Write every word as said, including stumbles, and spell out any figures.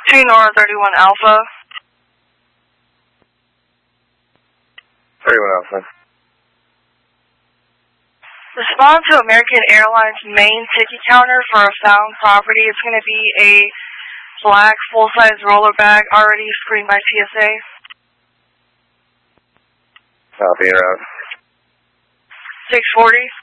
Two Nora thirty-one Alpha. thirty-one Alpha. Respond to American Airlines main ticket counter for a found property. It's going to be a black full-size roller bag already screened by T S A. Copy, route. six forty.